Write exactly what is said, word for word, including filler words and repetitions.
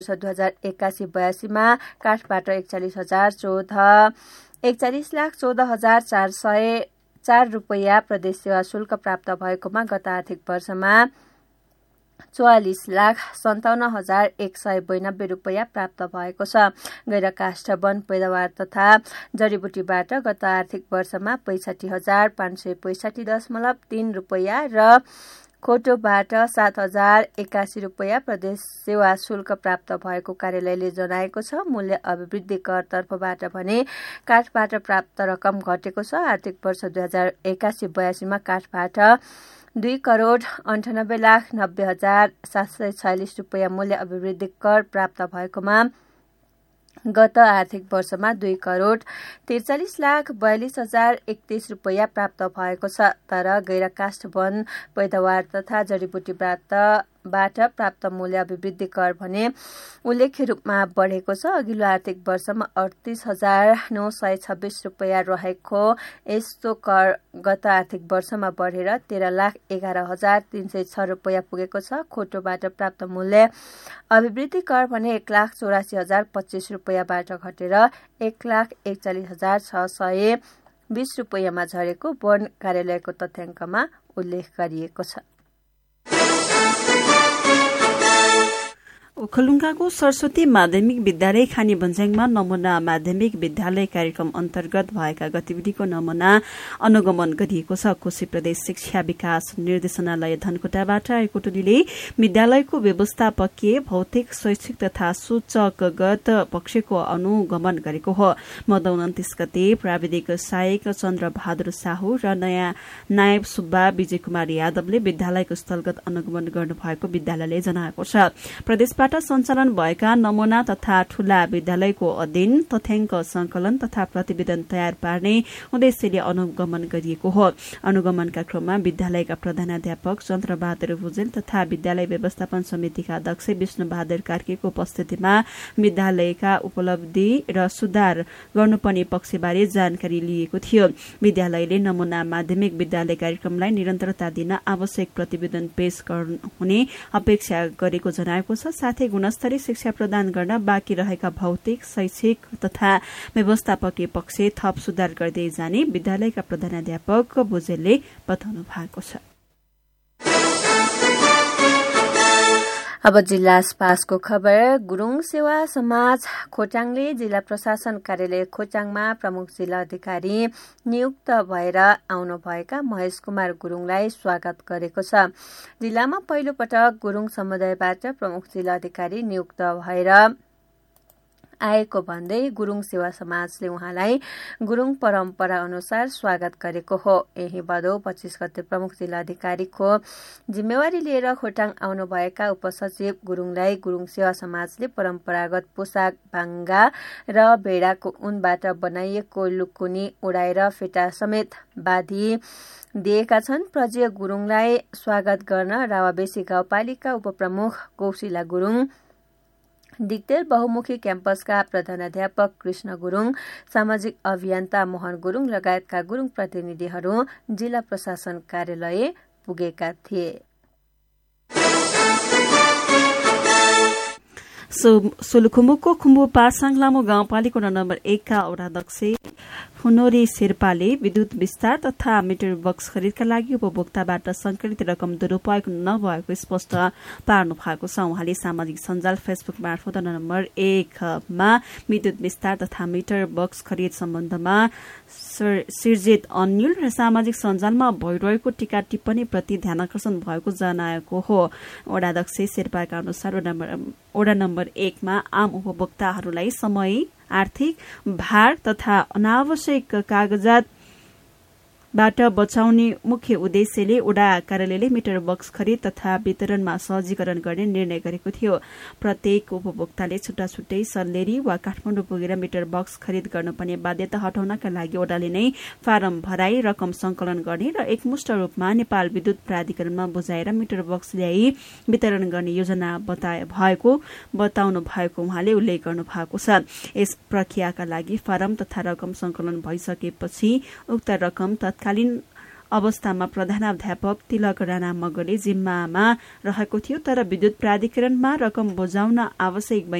दुई हजार एक्कासी बयासीमा काठबाट एकचालिस हजार चौध एकचालिस लाख चौध हजार चार सय चार रुपियाँ प्रदेश सेवा शुल्क प्राप्त भएकोमा गत आर्थिक वर्षमा चौवालिस लाख सन्ताउन्न हजार एक सय बयानब्बे रुपियाँ प्राप्त भएको छ। गैर काष्ठ वन पैदावार तथा जडीबुटीबाट गत आर्थिक वर्षमा पैँसठी हजार पाँच सय पैँसठी दशमलव तीन रुपियाँ र खोटोबाट सात हजार एकासी रुपियाँ प्रदेश सेवा शुल्क प्राप्त भएको कार्यालयले जनाएको छ। मूल्य अभिवृद्धि कर तर्फबाट भने काठबाट प्राप्त रकम घटेको छ। आर्थिक वर्ष दुई हजार एकासी बयासीमा काठबाट दुई करोड़ अन्ठानब्बे लाख नब्बे हजार सात सय छयालिस रुपियाँ मूल्य अभिवृद्धि कर प्राप्त भएकोमा गत आर्थिक वर्षमा दुई करोड़ त्रिचालिस लाख बयालिस हजार एकतीस रुपियाँ प्राप्त भएको छ। तर गैर काष्ठ वन पैदावार तथा जडीबुटीबाट बाट प्राप्त मूल्य अभिवृद्धि कर भने उल्लेख्य रूपमा बढेको छ। अघिल्लो आर्थिक वर्षमा अडतीस हजार नौ सय छब्बीस रुपियाँ रहेको यस्तो कर गत आर्थिक वर्षमा बढेर तेह्र लाख एघार हजार तीन सय छ रुपियाँ पुगेको छ। खोटोबाट प्राप्त मूल्य अभिवृद्धि कर भने एक लाख चौरासी हजार पच्चीस रुपियाँबाट घटेर एक लाख एकचालिस हजार छ सय बीस रुपियाँमा झरेको वन कार्यालयको तथ्याङ्कमा उल्लेख गरिएको छ। ओखलढुङ्गाको सरस्वती माध्यमिक विद्यालय खानी भन्ज्याङमा नमुना माध्यमिक विद्यालय कार्यक्रम अन्तर्गत भएका गतिविधिको नमुना अनुगमन गरिएको छ। कोशी प्रदेश शिक्षा विकास निर्देशनालय धनकुटाबाट आएको टोलीले विद्यालयको व्यवस्थापकीय भौतिक शैक्षिक तथा सूचकगत पक्षको अनुगमन गरेको हो। मदौ उन्तिस गते प्राविधिक सहायक चन्द्र बहादुर साहू र नयाँ नायब सुब्बा विजय कुमार यादवले विद्यालयको स्थलगत अनुगमन गर्नुभएको विद्यालयले जनाएको छ। प्रदेशबाट सञ्चालन भएका नमुना तथा ठूला विद्यालयको अध्ययन तथ्याङ्क संकलन तथा प्रतिवेदन तयार पार्ने उद्देश्यले अनुगमन गरिएको हो। अनुगमनका क्रममा विद्यालयका प्रधानाध्यापक चन्द्र बहादुर भुजेल तथा विद्यालय व्यवस्थापन समितिका अध्यक्ष विष्णु बहादुर कार्कीको उपस्थितिमा विद्यालयका उपलब्धि र सुधार गर्नुपर्ने पक्षबारे जानकारी लिएको थियो। विद्यालयले नमुना माध्यमिक विद्यालय कार्यक्रमलाई निरन्तरता दिन आवश्यक प्रतिवेदन पेश हुने अपेक्षा गरेको जनाएको छ। साथै गुणस्तरीय शिक्षा प्रदान गर्न बाँकी रहेका भौतिक शैक्षिक तथा व्यवस्थापकीय पक्ष थप सुधार गर्दै जाने विद्यालयका प्रधानाध्यापक भुजेलले बताउनु भएको छ। अब जिल्ला स्पासको खबर। गुरूङ सेवा समाज खोटाङले जिल्ला प्रशासन कार्यालय खोटाङमा प्रमुख जिल्ला अधिकारी नियुक्त भएर आउनुभएका महेश कुमार गुरूङलाई स्वागत गरेको छ। जिल्लामा पहिलो पटक गुरूङ समुदायबाट प्रमुख जिल्ला अधिकारी नियुक्त भएर आएको भन्दै गुरूङ सेवा समाजले उहाँलाई गुरूङ परम्परा अनुसार स्वागत गरेको हो। यही भदौ पच्चीस गते प्रमुख जिल्ला अधिकारीको जिम्मेवारी लिएर खोटाङ आउनुभएका उपसचिव गुरूङलाई गुरूङ सेवा समाजले परम्परागत पोसाक भाङ्गा र भेडाको ऊनबाट बनाइएको लुकुनी उडाएर फेटा समेत बाँधी दिएका छन्। प्रजय गुरूङलाई स्वागत गर्न रावाबेसी गाउँपालिका उपप्रमुख कौशिला गुरूङ, दिक्तेल बहुमुखी क्याम्पसका प्रधानाध्यापक कृष्ण गुरूङ, सामाजिक अभियन्ता मोहन गुरूङ लगायतका गुरूङ प्रतिनिधिहरू जिल्ला प्रशासन कार्यालय पुगेका थिए। सोलुखुम्बुको खुम्बु पासाङ लामो गाउँपालिका नम्बर एकका वडाध्यक्ष हुनोरी शेर्पाले विद्युत विस्तार तथा मिटर बक्स खरिदका लागि उपभोक्ताबाट संकलित रकम दुरूपयोग नभएको स्पष्ट पार्नु भएको छ। उहाँले सामाजिक सञ्जाल फेसबुक मार्फत नम्बर एकमा विद्युत विस्तार तथा मिटर बक्स खरिद सम्बन्धमा सिर्जित अन्यल र सामाजिक सञ्जालमा भइरहेको टीका टिप्पणी प्रति ध्यानकर्षण भएको जनाएको हो। वडाध्यक्ष शेर्पाका अनुसार वडा नम्बर एकमा आम उपभोक्ताहरूलाई समय, आर्थिक भार तथा अनावश्यक कागजात बाट बचाउने मुख्य उद्देश्यले वडा कार्यालयले मिटर बक्स खरिद तथा वितरणमा सहजीकरण गर्ने निर्णय गरेको थियो। प्रत्येक उपभोक्ताले छुट्टा छुट्टै सल्लेरी वा काठमाडौँ पुगेर मिटर बक्स खरिद गर्नुपर्ने बाध्यता हटाउनका लागि वडाले नै फारम भराई रकम संकलन गर्ने र एकमुष्ट रूपमा नेपाल विद्युत प्राधिकरणमा बुझाएर मिटर बक्स ल्याई वितरण गर्ने योजना बताए भएको बताउनु भएको उहाँले उल्लेख गर्नु भएको छ। यस प्रक्रियाका लागि फारम तथा रकम संकलन भइसकेपछि उक्त रकम तत्कालीन अवस्थामा प्रधानाध्यापक तिलक राणा मगरले जिम्मामा रहेको थियो, तर विद्युत प्राधिकरणमा रकम बुझाउन आवश्यक